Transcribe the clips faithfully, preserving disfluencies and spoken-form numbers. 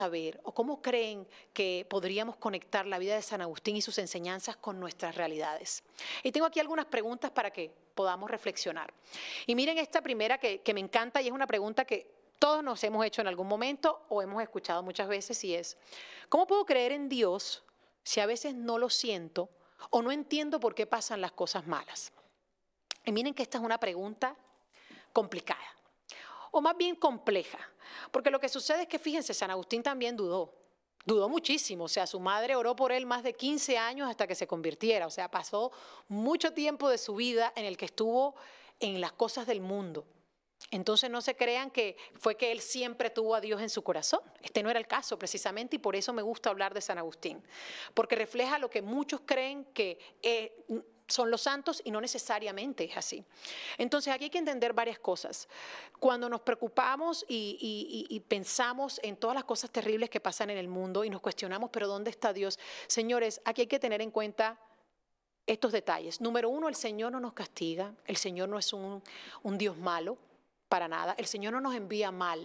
saber o cómo creen que podríamos conectar la vida de San Agustín y sus enseñanzas con nuestras realidades? Y tengo aquí algunas preguntas para que podamos reflexionar. Y miren esta primera que, que me encanta y es una pregunta que todos nos hemos hecho en algún momento o hemos escuchado muchas veces y es, ¿cómo puedo creer en Dios si a veces no lo siento o no entiendo por qué pasan las cosas malas? Y miren que esta es una pregunta complicada, o más bien compleja, porque lo que sucede es que, fíjense, San Agustín también dudó, dudó muchísimo, o sea, su madre oró por él más de quince años hasta que se convirtiera, o sea, pasó mucho tiempo de su vida en el que estuvo en las cosas del mundo. Entonces no se crean que fue que él siempre tuvo a Dios en su corazón. Este no era el caso precisamente y por eso me gusta hablar de San Agustín, porque refleja lo que muchos creen que eh, son los santos y no necesariamente es así. Entonces aquí hay que entender varias cosas. Cuando nos preocupamos y, y, y pensamos en todas las cosas terribles que pasan en el mundo y nos cuestionamos, pero ¿dónde está Dios? Señores, aquí hay que tener en cuenta estos detalles. Número uno, el Señor no nos castiga, el Señor no es un, un Dios malo, para nada, el Señor no nos envía mal.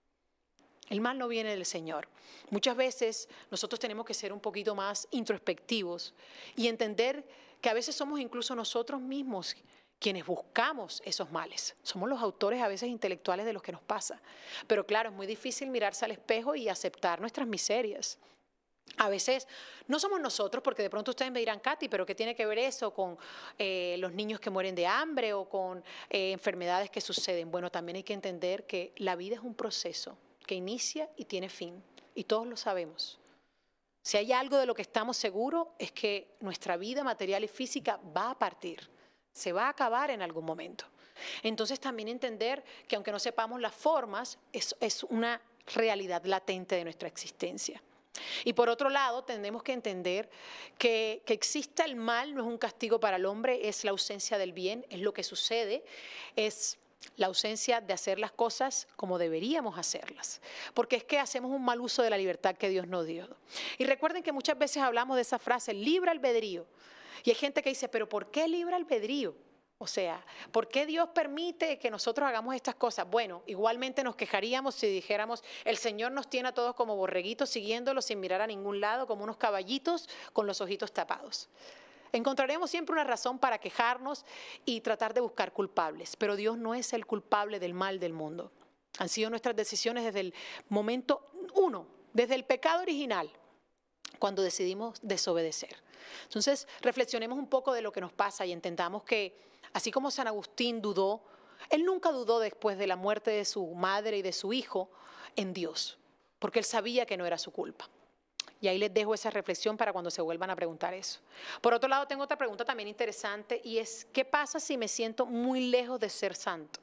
El mal no viene del Señor. Muchas veces nosotros tenemos que ser un poquito más introspectivos y entender que a veces somos incluso nosotros mismos quienes buscamos esos males. Somos los autores a veces intelectuales de lo que nos pasa. Pero claro, es muy difícil mirarse al espejo y aceptar nuestras miserias. A veces no somos nosotros, porque de pronto ustedes me dirán, Katy, pero ¿qué tiene que ver eso con eh, los niños que mueren de hambre o con eh, enfermedades que suceden? Bueno, también hay que entender que la vida es un proceso que inicia y tiene fin, y todos lo sabemos. Si hay algo de lo que estamos seguros es que nuestra vida material y física va a partir, se va a acabar en algún momento. Entonces también entender que aunque no sepamos las formas, es, es una realidad latente de nuestra existencia. Y por otro lado, tenemos que entender que, que exista el mal no es un castigo para el hombre, es la ausencia del bien, es lo que sucede, es la ausencia de hacer las cosas como deberíamos hacerlas, porque es que hacemos un mal uso de la libertad que Dios nos dio. Y recuerden que muchas veces hablamos de esa frase, libre albedrío, y hay gente que dice, pero ¿por qué libre albedrío? O sea, ¿por qué Dios permite que nosotros hagamos estas cosas? Bueno, igualmente nos quejaríamos si dijéramos, el Señor nos tiene a todos como borreguitos siguiéndolo sin mirar a ningún lado, como unos caballitos con los ojitos tapados. Encontraremos siempre una razón para quejarnos y tratar de buscar culpables, pero Dios no es el culpable del mal del mundo. Han sido nuestras decisiones desde el momento uno, desde el pecado original, cuando decidimos desobedecer. Entonces, reflexionemos un poco de lo que nos pasa y entendamos que, así como San Agustín dudó, él nunca dudó después de la muerte de su madre y de su hijo en Dios, porque él sabía que no era su culpa. Y ahí les dejo esa reflexión para cuando se vuelvan a preguntar eso. Por otro lado, tengo otra pregunta también interesante y es, ¿qué pasa si me siento muy lejos de ser santo?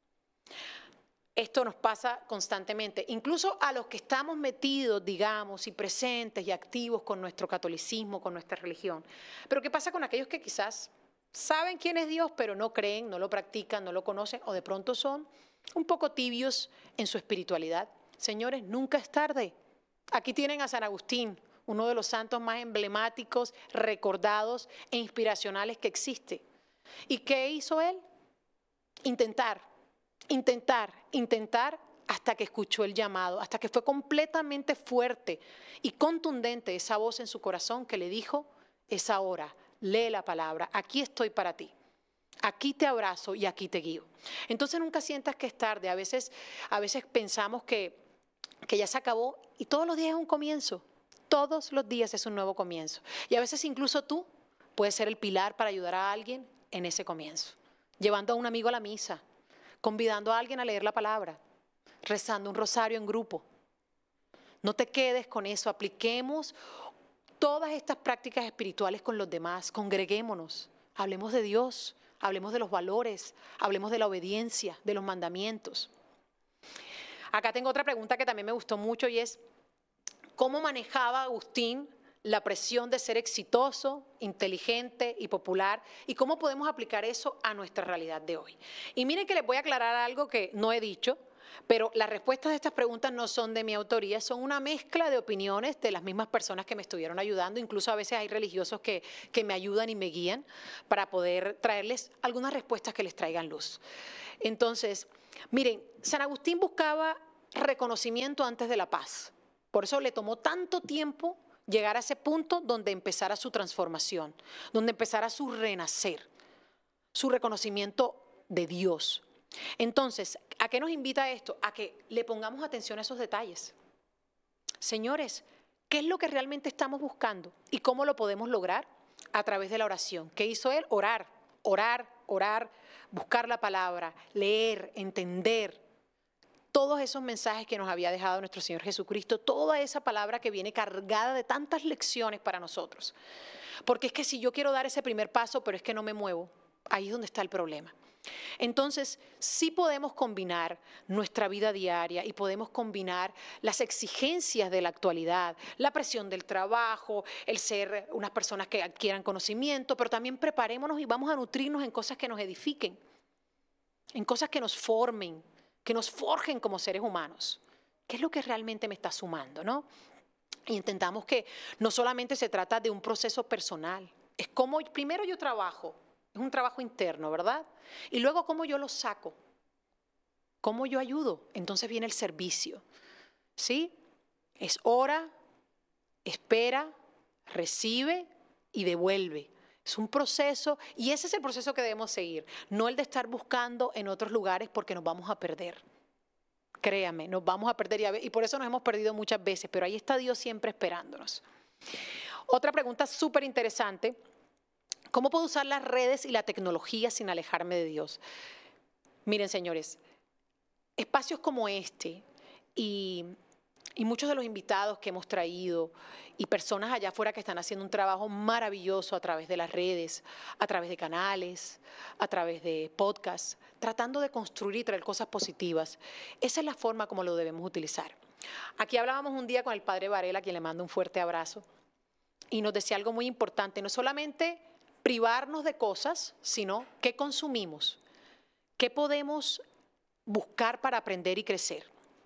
Esto nos pasa constantemente, incluso a los que estamos metidos, digamos, y presentes y activos con nuestro catolicismo, con nuestra religión. Pero ¿qué pasa con aquellos que quizás saben quién es Dios, pero no creen, no lo practican, no lo conocen, o de pronto son un poco tibios en su espiritualidad? Señores, nunca es tarde. Aquí tienen a San Agustín, uno de los santos más emblemáticos, recordados e inspiracionales que existe. ¿Y qué hizo él? Intentar. Intentar, intentar hasta que escuchó el llamado, hasta que fue completamente fuerte y contundente esa voz en su corazón que le dijo, es ahora, lee la palabra, aquí estoy para ti, aquí te abrazo y aquí te guío. Entonces nunca sientas que es tarde, a veces, a veces pensamos que, que ya se acabó y todos los días es un comienzo, todos los días es un nuevo comienzo. Y a veces incluso tú puedes ser el pilar para ayudar a alguien en ese comienzo, llevando a un amigo a la misa, convidando a alguien a leer la palabra, rezando un rosario en grupo. No te quedes con eso, apliquemos todas estas prácticas espirituales con los demás, congreguémonos, hablemos de Dios, hablemos de los valores, hablemos de la obediencia, de los mandamientos. Acá tengo otra pregunta que también me gustó mucho y es, ¿cómo manejaba Agustín la presión de ser exitoso, inteligente y popular? ¿Y cómo podemos aplicar eso a nuestra realidad de hoy? Y miren que les voy a aclarar algo que no he dicho, pero las respuestas de estas preguntas no son de mi autoría, son una mezcla de opiniones de las mismas personas que me estuvieron ayudando. Incluso a veces hay religiosos que, que me ayudan y me guían para poder traerles algunas respuestas que les traigan luz. Entonces, miren, San Agustín buscaba reconocimiento antes de la paz. Por eso le tomó tanto tiempo llegar a ese punto donde empezara su transformación, donde empezara su renacer, su reconocimiento de Dios. Entonces, ¿a qué nos invita esto? A que le pongamos atención a esos detalles. Señores, ¿qué es lo que realmente estamos buscando? ¿Y cómo lo podemos lograr? A través de la oración. ¿Qué hizo él? Orar, orar, orar, buscar la palabra, leer, entender todos esos mensajes que nos había dejado nuestro Señor Jesucristo, toda esa palabra que viene cargada de tantas lecciones para nosotros. Porque es que si yo quiero dar ese primer paso, pero es que no me muevo, ahí es donde está el problema. Entonces, sí podemos combinar nuestra vida diaria y podemos combinar las exigencias de la actualidad, la presión del trabajo, el ser unas personas que adquieran conocimiento, pero también preparémonos y vamos a nutrirnos en cosas que nos edifiquen, en cosas que nos formen, que nos forjen como seres humanos. ¿Qué es lo que realmente me está sumando, no? Y entendamos que no solamente se trata de un proceso personal, es como primero yo trabajo, es un trabajo interno, ¿verdad? Y luego cómo yo lo saco, cómo yo ayudo. Entonces viene el servicio, ¿sí? Es ora, espera, recibe y devuelve. Es un proceso y ese es el proceso que debemos seguir, no el de estar buscando en otros lugares porque nos vamos a perder. Créame, nos vamos a perder y, a ver, y por eso nos hemos perdido muchas veces, pero ahí está Dios siempre esperándonos. Otra pregunta súper interesante. ¿Cómo puedo usar las redes y la tecnología sin alejarme de Dios? Miren, señores, espacios como este y, y muchos de los invitados que hemos traído y personas allá afuera que están haciendo un trabajo maravilloso a través de las redes, a través de canales, a través de podcasts, tratando de construir y traer cosas positivas. Esa es la forma como lo debemos utilizar. Aquí hablábamos un día con el padre Varela, a quien le mando un fuerte abrazo, y nos decía algo muy importante, no solamente privarnos de cosas, sino qué consumimos, qué podemos buscar para aprender y crecer.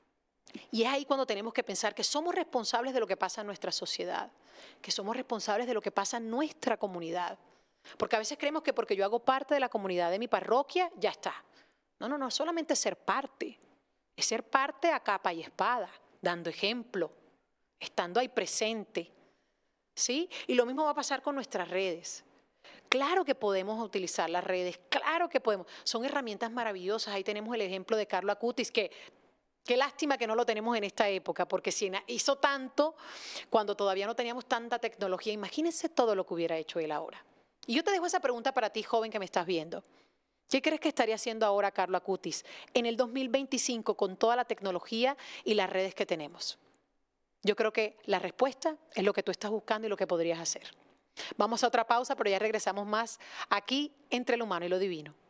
Y es ahí cuando tenemos que pensar que somos responsables de lo que pasa en nuestra sociedad, que somos responsables de lo que pasa en nuestra comunidad. Porque a veces creemos que porque yo hago parte de la comunidad de mi parroquia, ya está. No, no, no, solamente ser parte, es ser parte a capa y espada, dando ejemplo, estando ahí presente, ¿sí? Y lo mismo va a pasar con nuestras redes. Claro que podemos utilizar las redes, claro que podemos. Son herramientas maravillosas. Ahí tenemos el ejemplo de Carlo Acutis, que qué lástima que no lo tenemos en esta época, porque si hizo tanto cuando todavía no teníamos tanta tecnología, imagínense todo lo que hubiera hecho él ahora. Y yo te dejo esa pregunta para ti, joven, que me estás viendo. ¿Qué crees que estaría haciendo ahora Carlo Acutis en el dos mil veinticinco con toda la tecnología y las redes que tenemos? Yo creo que la respuesta es lo que tú estás buscando y lo que podrías hacer. Vamos a otra pausa, pero ya regresamos más aquí entre lo humano y lo divino.